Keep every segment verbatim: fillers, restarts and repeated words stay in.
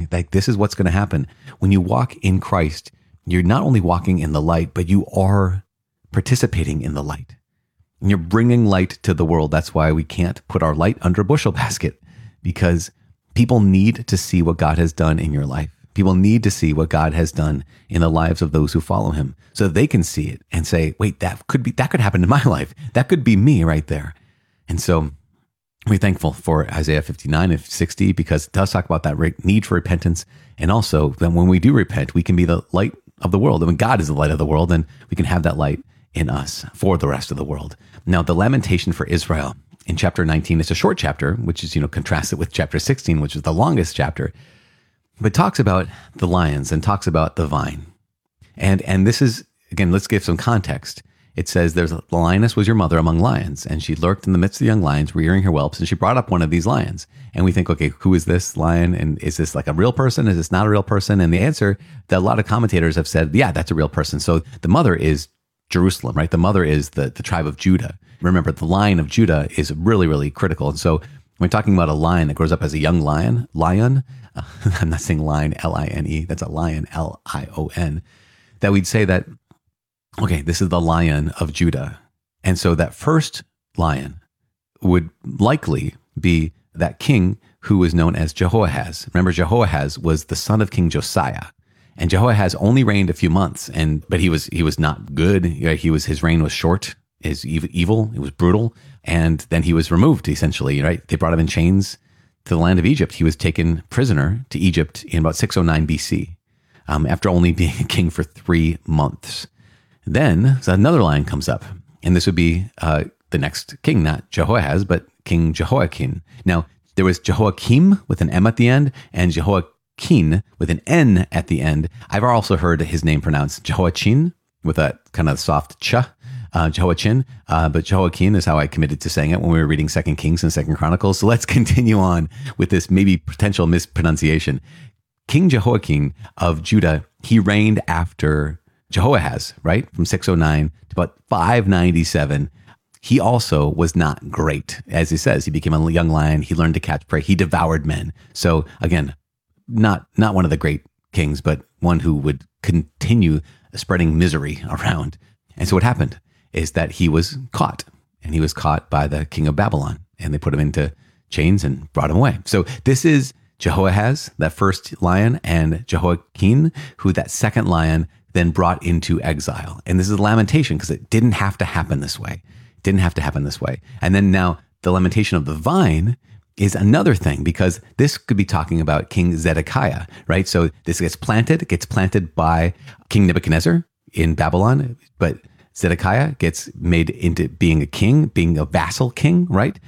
saying, like, this is what's going to happen. When you walk in Christ, you're not only walking in the light, but you are participating in the light. And you're bringing light to the world. That's why we can't put our light under a bushel basket, because people need to see what God has done in your life. People need to see what God has done in the lives of those who follow him, so that they can see it and say, wait, that could be, that could happen in my life. That could be me right there. And so we're thankful for Isaiah fifty-nine and sixty, because it does talk about that need for repentance. And also that when we do repent, we can be the light of the world. And when God is the light of the world, then we can have that light in us for the rest of the world. Now, the lamentation for Israel in chapter nineteen, it's a short chapter, which is, you know, contrasted with chapter sixteen, which is the longest chapter, but talks about the lions and talks about the vine. And, and this is, again, let's give some context. It says, there's a, the lioness was your mother among lions, and she lurked in the midst of the young lions, rearing her whelps, and she brought up one of these lions. And we think, okay, who is this lion? And is this like a real person? Is this not a real person? And the answer that a lot of commentators have said, yeah, that's a real person. So the mother is Jerusalem, right? The mother is the, the tribe of Judah. Remember, the line of Judah is really, really critical. And so when we're talking about a lion that grows up as a young lion, lion, uh, I'm not saying lion, L I N E, that's a lion, L I O N, that we'd say that, okay, this is the Lion of Judah. And so that first lion would likely be that king who was known as Jehoahaz. Remember, Jehoahaz was the son of King Josiah. And Jehoahaz only reigned a few months, and but he was he was not good. He was his reign was short, is evil, it was brutal, and then he was removed, essentially, right? They brought him in chains to the land of Egypt. He was taken prisoner to Egypt in about six oh nine B C, um, after only being a king for three months. Then so another lion comes up, and this would be uh, the next king, not Jehoahaz, but King Jehoiakim. Now, there was Jehoiakim with an M at the end, and Jehoiakim with an N at the end. I've also heard his name pronounced Jehoiachin with a kind of soft ch, uh, Jehoiachin, uh, but Jehoiakim is how I committed to saying it when we were reading Second Kings and Second Chronicles. So let's continue on with this maybe potential mispronunciation. King Jehoiakim of Judah, he reigned after Jehoahaz, right? From six oh nine to about five ninety-seven. He also was not great. As he says, he became a young lion. He learned to catch prey. He devoured men. So again, not, not one of the great kings, but one who would continue spreading misery around. And so what happened is that he was caught, and he was caught by the king of Babylon, and they put him into chains and brought him away. So this is Jehoahaz, that first lion, and Jehoiakim, who that second lion then brought into exile. And this is a lamentation because it didn't have to happen this way. It didn't have to happen this way. And then now the lamentation of the vine is another thing, because this could be talking about King Zedekiah, right? So this gets planted, it gets planted by King Nebuchadnezzar in Babylon, but Zedekiah gets made into being a king, being a vassal king, right?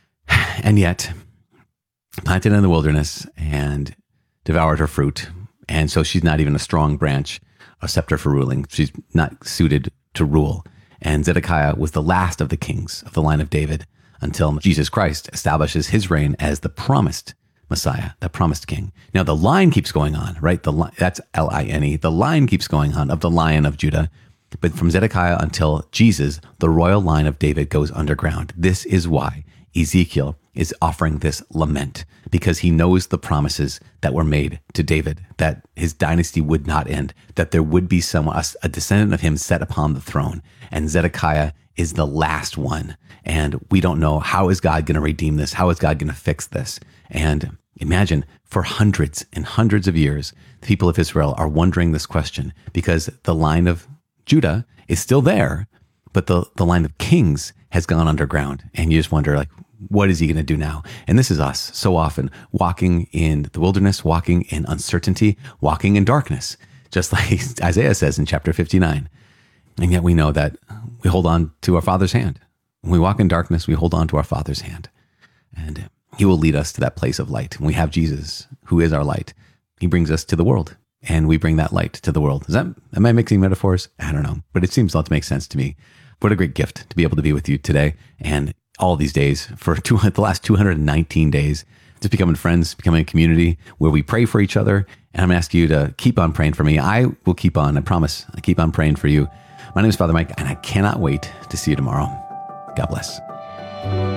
And yet planted in the wilderness and devoured her fruit. And so she's not even a strong branch, a scepter for ruling. She's not suited to rule. And Zedekiah was the last of the kings of the line of David until Jesus Christ establishes his reign as the promised Messiah, the promised king. Now the line keeps going on, right? The li- that's L I N E. The line keeps going on of the Lion of Judah. But from Zedekiah until Jesus, the royal line of David goes underground. This is why Ezekiel is offering this lament, because he knows the promises that were made to David, that his dynasty would not end, that there would be someone, a, a descendant of him set upon the throne. And Zedekiah is the last one. And we don't know, how is God going to redeem this? How is God going to fix this? And imagine, for hundreds and hundreds of years, the people of Israel are wondering this question, because the line of Judah is still there, but the, the line of kings has gone underground. And you just wonder, like, what is he going to do now? And this is us so often walking in the wilderness, walking in uncertainty, walking in darkness, just like Isaiah says in chapter fifty-nine. And yet we know that we hold on to our Father's hand. When we walk in darkness, we hold on to our Father's hand, and he will lead us to that place of light. And we have Jesus, who is our light. He brings us to the world, and we bring that light to the world. Is that, am I mixing metaphors? I don't know, but it seems not to make sense to me. What a great gift to be able to be with you today and all these days for two, the last two hundred nineteen days, just becoming friends, becoming a community where we pray for each other. And I'm asking you to keep on praying for me. I will keep on. I promise. I keep on praying for you. My name is Father Mike, and I cannot wait to see you tomorrow. God bless.